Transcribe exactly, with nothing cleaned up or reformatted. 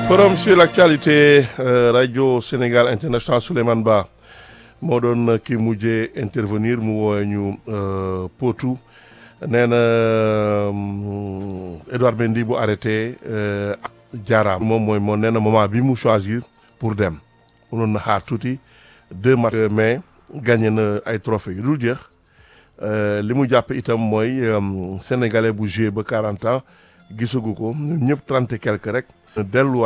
Forum sur l'actualité euh, Radio Sénégal International Souleymane Ba moo doon ki mujjee intervenir mu woowee ñu euh, Potou nee na Edouard Mendy bu arrêté euh, jaaraam moom mooy moo nee na moment bi mu choisir pour dem mënoon na xaar tuuti deux matchs mais gagné na ay trophées yu dul jeex li mu jàpp itam mooy sénégalais bu joué ba quarante ans gisagu ko ñun ñëpp trente et quelque rek delluwaat